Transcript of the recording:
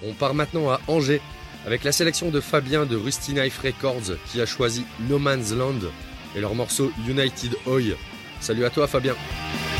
On part maintenant à Angers avec la sélection de Fabien de Rusty Knife Records qui a choisi No Man's Land et leur morceau United Oi. Salut à toi Fabien.